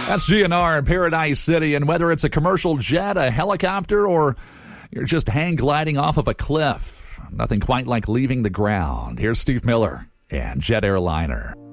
That's GNR in Paradise City, and whether it's a commercial jet, a helicopter, or you're just hang gliding off of a cliff, nothing quite like leaving the ground. Here's Steve Miller and Jet Airliner.